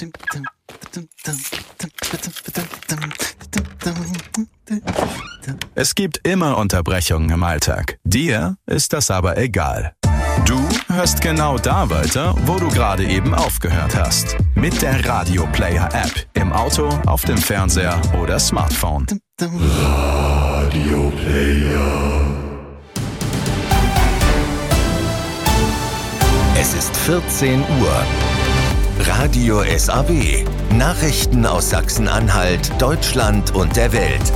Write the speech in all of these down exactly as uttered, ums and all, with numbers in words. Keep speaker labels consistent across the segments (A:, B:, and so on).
A: Es gibt immer Unterbrechungen im Alltag. Dir ist das aber egal. Du hörst genau da weiter, wo du gerade eben aufgehört hast. Mit der Radio Player App. Im Auto, auf dem Fernseher oder Smartphone.
B: Radio Player.
C: Es ist vierzehn Uhr. Radio S A W. Nachrichten aus Sachsen-Anhalt, Deutschland und der Welt.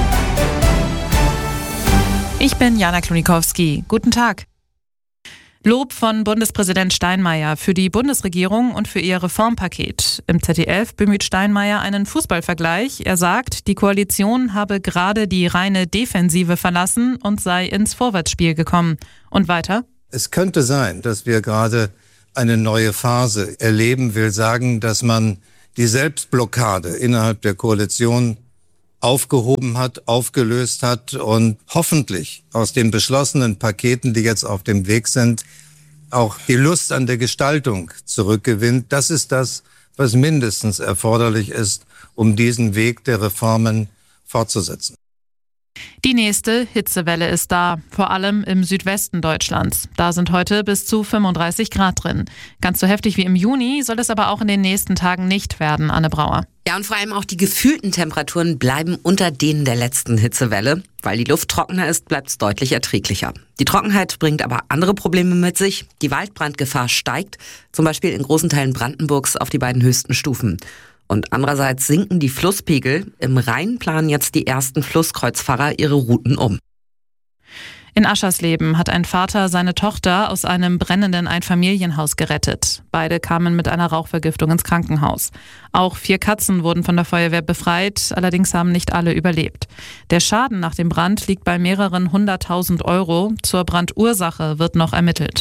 D: Ich bin Jana Klonikowski. Guten Tag. Lob von Bundespräsident Steinmeier für die Bundesregierung und für ihr Reformpaket. Im Z D F bemüht Steinmeier einen Fußballvergleich. Er sagt, die Koalition habe gerade die reine Defensive verlassen und sei ins Vorwärtsspiel gekommen. Und weiter?
E: Es könnte sein, dass wir gerade eine neue Phase erleben, will sagen, dass man die Selbstblockade innerhalb der Koalition aufgehoben hat, aufgelöst hat und hoffentlich aus den beschlossenen Paketen, die jetzt auf dem Weg sind, auch die Lust an der Gestaltung zurückgewinnt. Das ist das, was mindestens erforderlich ist, um diesen Weg der Reformen fortzusetzen.
D: Die nächste Hitzewelle ist da, vor allem im Südwesten Deutschlands. Da sind heute bis zu fünfunddreißig Grad drin. Ganz so heftig wie im Juni soll es aber auch in den nächsten Tagen nicht werden, Anne Brauer.
F: Ja, und vor allem auch die gefühlten Temperaturen bleiben unter denen der letzten Hitzewelle. Weil die Luft trockener ist, bleibt es deutlich erträglicher. Die Trockenheit bringt aber andere Probleme mit sich. Die Waldbrandgefahr steigt, zum Beispiel in großen Teilen Brandenburgs auf die beiden höchsten Stufen. Und andererseits sinken die Flusspegel. Im Rhein planen jetzt die ersten Flusskreuzfahrer ihre Routen um.
D: In Aschersleben hat ein Vater seine Tochter aus einem brennenden Einfamilienhaus gerettet. Beide kamen mit einer Rauchvergiftung ins Krankenhaus. Auch vier Katzen wurden von der Feuerwehr befreit, allerdings haben nicht alle überlebt. Der Schaden nach dem Brand liegt bei mehreren hunderttausend Euro. Zur Brandursache wird noch ermittelt.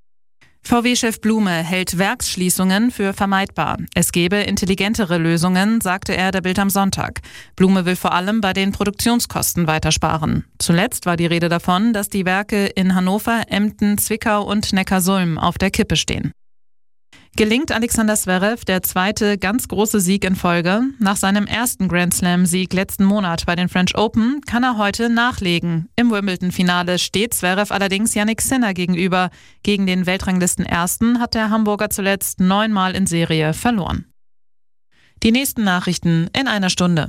D: V W-Chef Blume hält Werksschließungen für vermeidbar. Es gebe intelligentere Lösungen, sagte er der Bild am Sonntag. Blume will vor allem bei den Produktionskosten weitersparen. Zuletzt war die Rede davon, dass die Werke in Hannover, Emden, Zwickau und Neckarsulm auf der Kippe stehen. Gelingt Alexander Zverev der zweite ganz große Sieg in Folge? Nach seinem ersten Grand-Slam-Sieg letzten Monat bei den French Open kann er heute nachlegen. Im Wimbledon-Finale steht Zverev allerdings Jannik Sinner gegenüber. Gegen den Weltranglisten-Ersten hat der Hamburger zuletzt neunmal in Serie verloren. Die nächsten Nachrichten in einer Stunde.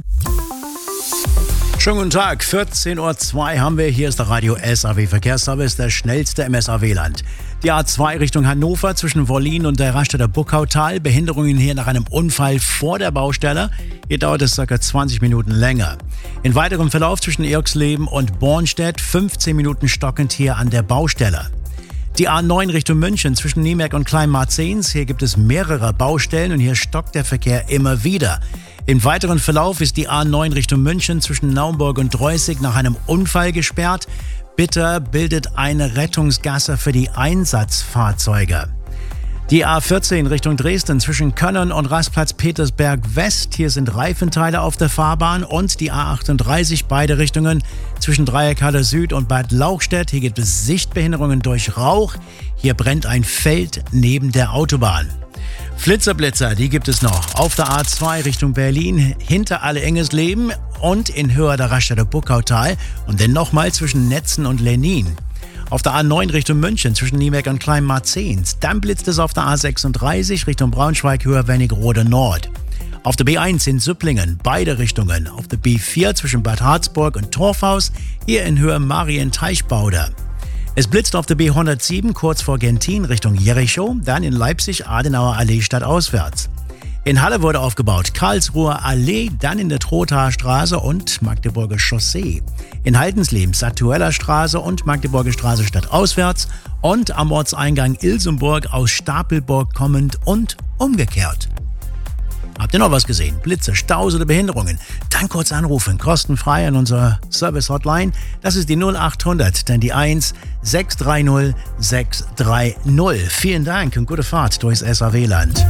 G: Schönen guten Tag, vierzehn Uhr zwei haben wir. Hier ist der Radio S A W Verkehrsservice, der schnellste im S A W-Land. Die A zwei Richtung Hannover zwischen Wollin und der Raststätter Buckautal. Behinderungen hier nach einem Unfall vor der Baustelle. Hier dauert es ca. zwanzig Minuten länger. In weiterem Verlauf zwischen Irxleben und Bornstedt fünfzehn Minuten stockend hier an der Baustelle. Die A neun Richtung München zwischen Niemerk und Kleinmarzens. Hier gibt es mehrere Baustellen und hier stockt der Verkehr immer wieder. Im weiteren Verlauf ist die A neun Richtung München zwischen Naumburg und Dreußig nach einem Unfall gesperrt. Bitter bildet eine Rettungsgasse für die Einsatzfahrzeuge. Die A vierzehn Richtung Dresden zwischen Könnern und Rastplatz Petersberg West. Hier sind Reifenteile auf der Fahrbahn und die A achtunddreißig beide Richtungen zwischen Dreieckhalle Süd und Bad Lauchstädt. Hier gibt es Sichtbehinderungen durch Rauch. Hier brennt ein Feld neben der Autobahn. Flitzerblitzer, die gibt es noch. Auf der A zwei Richtung Berlin, hinter Alle-Engesleben und in Höhe der Raststätter Buckautal und dann nochmal zwischen Netzen und Lenin. Auf der A neun Richtung München zwischen Niemerk und Kleinmarzens. Dann blitzt es auf der A sechsunddreißig Richtung Braunschweig, Höhe Wernigerode Nord. Auf der B eins in Süpplingen, beide Richtungen. Auf der B vier zwischen Bad Harzburg und Torfhaus, hier in Höhe Marienteichbauder. Es blitzt auf der B hundertsieben kurz vor Gentin Richtung Jerichow, dann in Leipzig Adenauer Allee stadtauswärts. In Halle wurde aufgebaut Karlsruher Allee, dann in der Trothaer Straße und Magdeburger Chaussee. In Haldensleben Satueller Straße und Magdeburger Straße stadtauswärts und am Ortseingang Ilsenburg aus Stapelburg kommend und umgekehrt. Habt ihr noch was gesehen? Blitze, Staus oder Behinderungen? Dann kurz anrufen, kostenfrei an unserer Service-Hotline. Das ist die null achthundert, dann die eins sechs drei null sechs drei null. Vielen Dank und gute Fahrt durchs S A W-Land.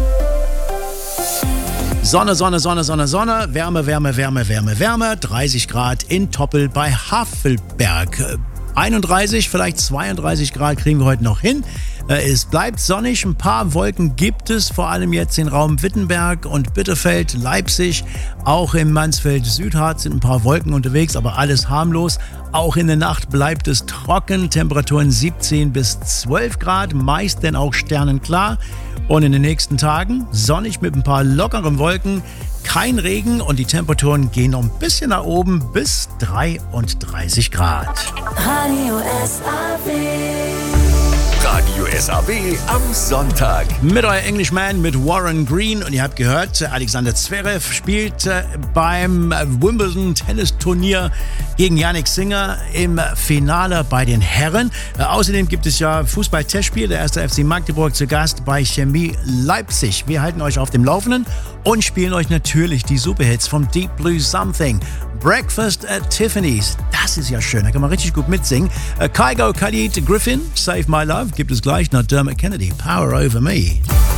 G: Sonne, Sonne, Sonne, Sonne, Sonne, Wärme, Wärme, Wärme, Wärme, Wärme. dreißig Grad in Toppel bei Havelberg. einunddreißig, vielleicht zweiunddreißig Grad kriegen wir heute noch hin. Es bleibt sonnig, ein paar Wolken gibt es, vor allem jetzt in Raum Wittenberg und Bitterfeld, Leipzig. Auch im Mansfeld-Südharz sind ein paar Wolken unterwegs, aber alles harmlos. Auch in der Nacht bleibt es trocken, Temperaturen siebzehn bis zwölf Grad, meist denn auch sternenklar. Und in den nächsten Tagen sonnig mit ein paar lockeren Wolken, kein Regen und die Temperaturen gehen noch ein bisschen nach oben bis dreiunddreißig Grad.
H: Radio S A W.
C: Radio S A W am Sonntag.
G: Mit euer Englishman, mit Warren Green. Und ihr habt gehört, Alexander Zverev spielt beim Wimbledon-Tennisturnier gegen Jannik Sinner im Finale bei den Herren. Außerdem gibt es ja Fußball-Testspiel. Der erste F C Magdeburg zu Gast bei Chemie Leipzig. Wir halten euch auf dem Laufenden und spielen euch natürlich die Superhits vom Deep Blue Something. Breakfast at Tiffany's. Das ist ja schön, da kann man richtig gut mitsingen. Uh, Kygo, Khalid, Griffin, Save My Love gibt es gleich nach Dermot Kennedy. Power Over Me.